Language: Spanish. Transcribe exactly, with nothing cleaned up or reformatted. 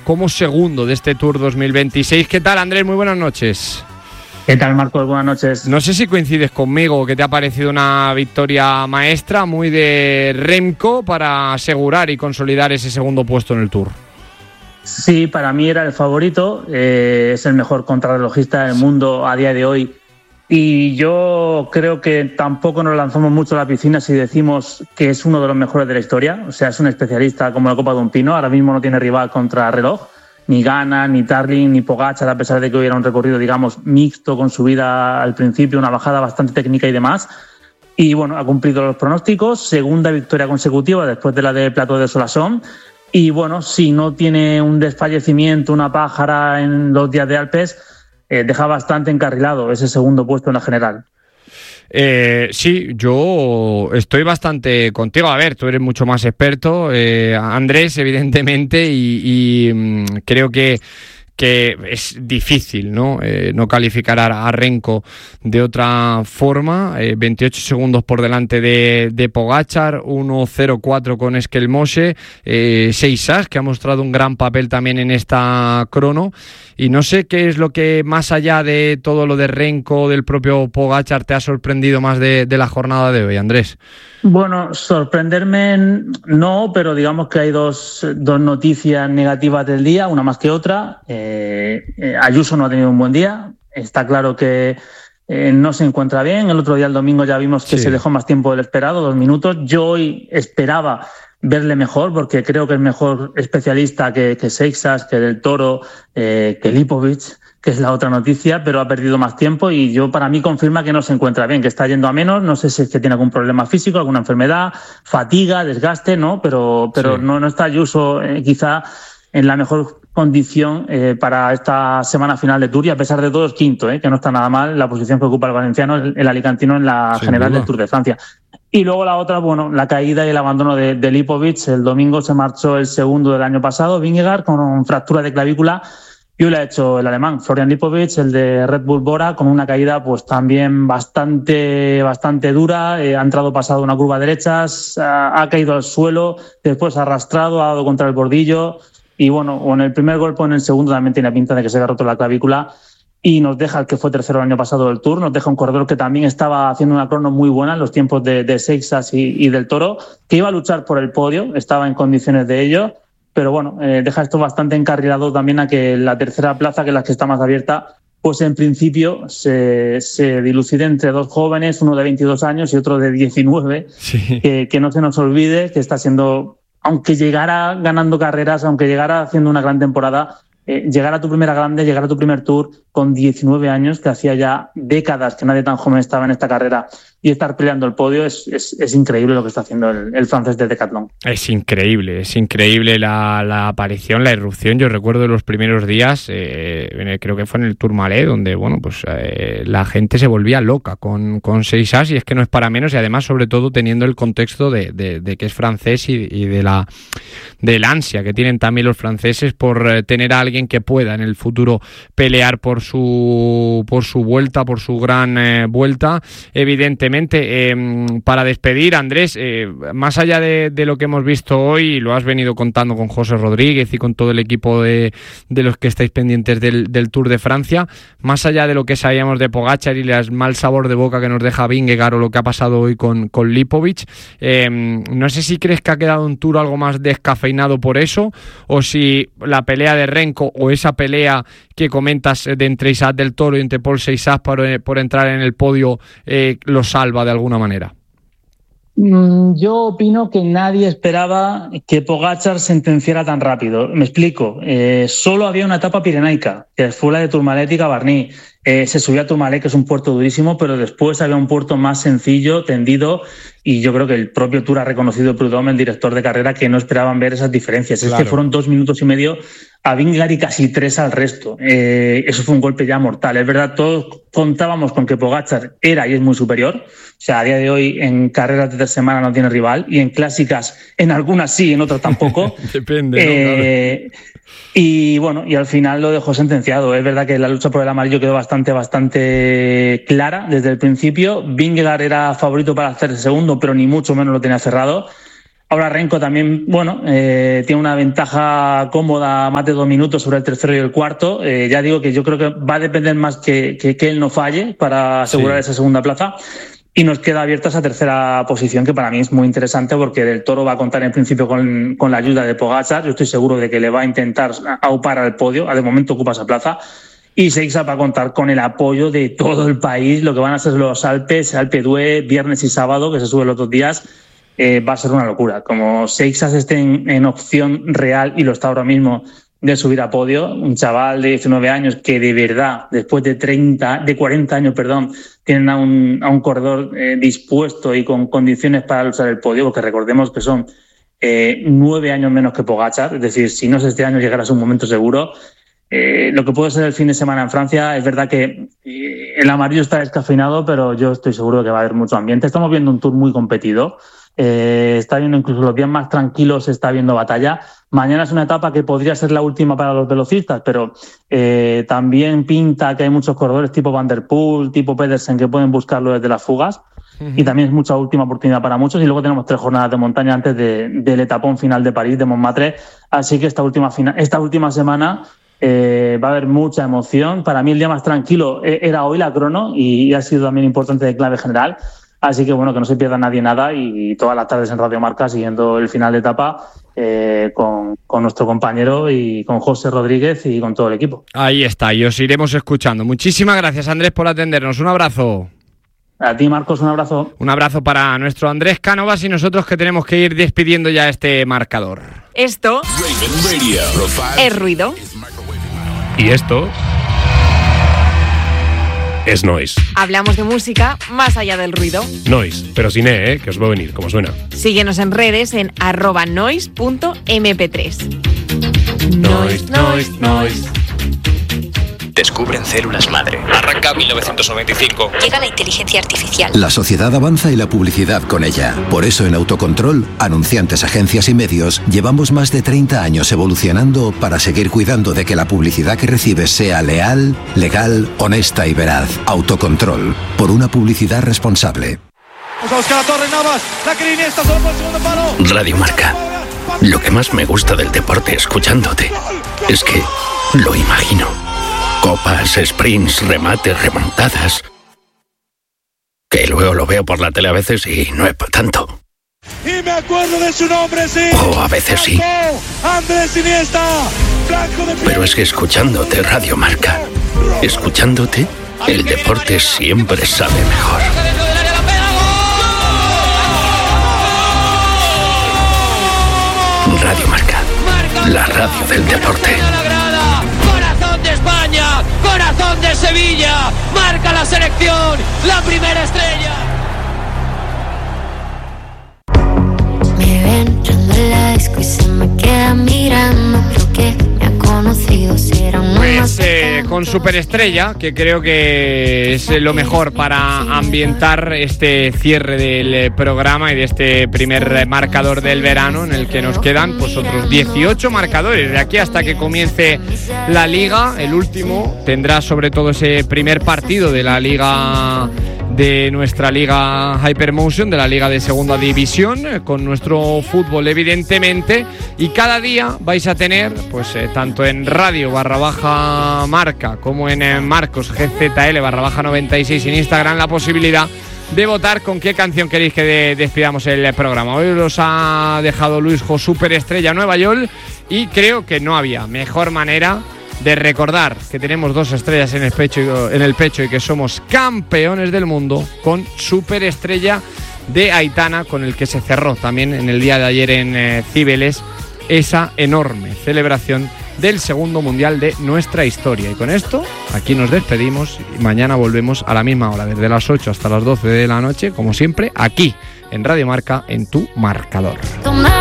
como segundo de este Tour dos mil veintiséis. ¿Qué tal, Andrés? Muy buenas noches. ¿Qué tal, Marcos? Buenas noches. No sé si coincides conmigo, que te ha parecido una victoria maestra, muy de Remco, para asegurar y consolidar ese segundo puesto en el Tour. Sí, para mí era el favorito, eh, es el mejor contrarrelojista del mundo a día de hoy. Y yo creo que tampoco nos lanzamos mucho a la piscina si decimos que es uno de los mejores de la historia. O sea, es un especialista como la copa de un pino. Ahora mismo no tiene rival contra reloj. Ni Ganna, ni Tarling, ni Pogačar, a pesar de que hubiera un recorrido, digamos, mixto con subida al principio, una bajada bastante técnica y demás. Y bueno, ha cumplido los pronósticos. Segunda victoria consecutiva después de la de Plateau de Soissons. Y bueno, si no tiene un desfallecimiento, una pájara en los días de Alpes, eh, deja bastante encarrilado ese segundo puesto en la general. Eh, sí, yo estoy bastante contigo. A ver, tú eres mucho más experto, eh, Andrés, evidentemente, y, y mmm, creo que que es difícil, ¿no? Eh, no calificar a, a Remco de otra forma. Eh, veintiocho segundos por delante de, de Pogačar, uno cero cuatro con Skelmose, eh, Seixas, que ha mostrado un gran papel también en esta crono. Y no sé qué es lo que, más allá de todo lo de Remco, del propio Pogačar, te ha sorprendido más de, de la jornada de hoy, Andrés. Bueno, sorprenderme no, pero digamos que hay dos, dos noticias negativas del día, una más que otra. Eh, eh, Ayuso no ha tenido un buen día. Está claro que eh, no se encuentra bien. El otro día, el domingo, ya vimos que sí, se dejó más tiempo del esperado, dos minutos. Yo hoy esperaba verle mejor, porque creo que es mejor especialista que, que Seixas, que Del Toro, eh, que Lipovic, que es la otra noticia, pero ha perdido más tiempo y yo, para mí, confirma que no se encuentra bien, que está yendo a menos. No sé si es que tiene algún problema físico, alguna enfermedad, fatiga, desgaste, ¿no? Pero, pero sí. no, no está Ayuso eh, quizá en la mejor condición eh, para esta semana final de Tour, y a pesar de todo es quinto, eh, que no está nada mal la posición que ocupa el valenciano, el, el alicantino, en la Sin general duda. del Tour de Francia. Y luego la otra, bueno, la caída y el abandono de, de Lipovic. El domingo se marchó el segundo del año pasado, Vingegaard, con fractura de clavícula. Y hoy lo ha hecho el alemán, Florian Lipovic, el de Red Bull Bora, con una caída pues también bastante, bastante dura. Eh, ha entrado pasado una curva derecha, ha, ha caído al suelo, después ha arrastrado, ha dado contra el bordillo. Y bueno, o en el primer golpe o en el segundo también tiene pinta de que se ha roto la clavícula. Y nos deja el que fue tercero el año pasado del Tour, nos deja un corredor que también estaba haciendo una crono muy buena en los tiempos de, de Seixas y, y del Toro, que iba a luchar por el podio, estaba en condiciones de ello. Pero bueno, eh, deja esto bastante encarrilado también a que la tercera plaza, que es la que está más abierta, pues en principio se, se dilucide entre dos jóvenes, uno de veintidós años y otro de diecinueve, sí. que, que no se nos olvide que está siendo, aunque llegara ganando carreras, aunque llegara haciendo una gran temporada, eh, llegar a tu primera grande, llegar a tu primer Tour con diecinueve años, que hacía ya décadas que nadie tan joven estaba en esta carrera, y estar peleando el podio, es, es, es increíble lo que está haciendo el, el francés de Decathlon. Es increíble, es increíble la, la aparición, la irrupción. Yo recuerdo los primeros días, eh, creo que fue en el Tourmalet, donde bueno, pues eh, la gente se volvía loca con, con Seixas, y es que no es para menos, y además sobre todo teniendo el contexto de, de, de que es francés y, y de la del ansia que tienen también los franceses por eh, tener a alguien que pueda en el futuro pelear por su por su vuelta, por su gran eh, vuelta. Evidentemente, eh, para despedir, Andrés, eh, más allá de, de lo que hemos visto hoy, lo has venido contando con José Rodríguez y con todo el equipo de, de los que estáis pendientes del, del Tour de Francia, más allá de lo que sabíamos de Pogačar y el mal sabor de boca que nos deja Vingegaard o lo que ha pasado hoy con, con Lipovic, eh, no sé si crees que ha quedado un Tour algo más descafeinado por eso, o si la pelea de Remco o esa pelea que comentas de entre Isaac Del Toro y entre Paul Seixas por, por entrar en el podio eh, lo salva de alguna manera. Yo opino que nadie esperaba que Pogačar sentenciara tan rápido. Me explico. Eh, solo había una etapa pirenaica, que fue la de Tourmalet y Gavarnie. Eh, se subía a Tourmalet, que es un puerto durísimo, pero después había un puerto más sencillo, tendido, y yo creo que el propio Tour ha reconocido, Prudhomme, el director de carrera, que no esperaban ver esas diferencias. Claro. Es que fueron dos minutos y medio a Vingegaard y casi tres al resto. Eh, eso fue un golpe ya mortal. Es verdad, todos contábamos con que Pogačar era y es muy superior. O sea, a día de hoy en carreras de tres semanas no tiene rival, y en clásicas en algunas sí, en otras tampoco. Depende, eh, ¿no? Claro. Y bueno, y al final lo dejó sentenciado. Es verdad que la lucha por el amarillo quedó bastante, bastante clara desde el principio. Vingegaard era favorito para hacer el segundo, pero ni mucho menos lo tenía cerrado. Ahora Renko también, bueno, eh, tiene una ventaja cómoda, más de dos minutos sobre el tercero y el cuarto. Eh, ya digo que yo creo que va a depender más que, que, que él no falle para asegurar sí. esa segunda plaza. Y nos queda abierta esa tercera posición, que para mí es muy interesante porque Del Toro va a contar en principio con, con la ayuda de Pogačar. Yo estoy seguro de que le va a intentar aupar al podio. De momento ocupa esa plaza. Y Seixas va a contar con el apoyo de todo el país, lo que van a ser los Alpes, Alpe d'Huez, viernes y sábado, que se sube los dos días. Eh, va a ser una locura. Como Seixas esté en, en opción real, y lo está ahora mismo, de subir a podio, un chaval de diecinueve años que de verdad, después de treinta, de cuarenta años, perdón, tienen a un, a un corredor eh, dispuesto y con condiciones para luchar el podio, porque recordemos que son eh, nueve años menos que Pogačar, es decir, si no es este año llegará a un momento seguro. Eh, lo que puede ser el fin de semana en Francia, es verdad que eh, el amarillo está descafeinado, pero yo estoy seguro de que va a haber mucho ambiente. Estamos viendo un Tour muy competido. Eh, está viendo incluso los días más tranquilos, se está viendo batalla. Mañana es una etapa que podría ser la última para los velocistas, pero eh, también pinta que hay muchos corredores tipo Van der Poel, tipo Pedersen, que pueden buscarlo desde las fugas. Uh-huh. Y también es mucha última oportunidad para muchos. Y luego tenemos tres jornadas de montaña antes de, del etapón final de París, de Montmartre. Así que esta última, fina, esta última semana eh, va a haber mucha emoción. Para mí el día más tranquilo era hoy la crono, y, y ha sido también importante de clave general. Así que bueno, que no se pierda nadie nada, y todas las tardes en Radio Marca siguiendo el final de etapa eh, con, con nuestro compañero y con José Rodríguez y con todo el equipo. Ahí está, y os iremos escuchando. Muchísimas gracias, Andrés, por atendernos. Un abrazo. A ti, Marcos, un abrazo. Un abrazo para nuestro Andrés Cánovas, y nosotros que tenemos que ir despidiendo ya este marcador. Esto es ruido. Y esto es Noise. Hablamos de música más allá del ruido. Noise, pero sin E, ¿eh? Que os va a venir, como suena. Síguenos en redes en arroba noise punto eme pe tres. Noise, noise, noise. Descubren células madre. Arranca mil novecientos noventa y cinco. Llega la inteligencia artificial. La sociedad avanza y la publicidad con ella. Por eso en Autocontrol, anunciantes, agencias y medios, llevamos más de treinta años evolucionando para seguir cuidando de que la publicidad que recibes sea leal, legal, honesta y veraz. Autocontrol, por una publicidad responsable. Radio Marca. Lo que más me gusta del deporte escuchándote es que lo imagino. Copas, sprints, remates, remontadas. Que luego lo veo por la tele a veces y no es para tanto. Y me acuerdo de su nombre, sí. O a veces sí. Andrés Iniesta. Pero es que escuchándote Radio Marca, escuchándote, el deporte siempre sabe mejor. Radio Marca, la radio del deporte. España, corazón de Sevilla, marca la selección, la primera estrella. Me ven entrando en la disco y se me queda mirando, creo que me ha conocido, será un Pues eh, con Superestrella, que creo que es lo mejor para ambientar este cierre del programa y de este primer marcador del verano, en el que nos quedan pues otros dieciocho marcadores. De aquí hasta que comience la Liga, el último tendrá sobre todo ese primer partido de la Liga, de nuestra Liga Hypermotion, de la Liga de Segunda División, con nuestro fútbol evidentemente, y cada día vais a tener, pues eh, tanto en radio barra baja marca como en eh, Marcos G Z L barra baja noventa y seis en Instagram, la posibilidad de votar con qué canción queréis que de, despidamos el programa. Hoy los ha dejado Luisjo Superestrella Nueva York, y creo que no había mejor manera de recordar que tenemos dos estrellas en el pecho, en el pecho y que somos campeones del mundo con Superestrella de Aitana, con el que se cerró también en el día de ayer en eh, Cibeles esa enorme celebración del segundo mundial de nuestra historia. Y con esto aquí nos despedimos, y mañana volvemos a la misma hora, desde las ocho hasta las doce de la noche, como siempre, aquí en Radio Marca, en tu marcador.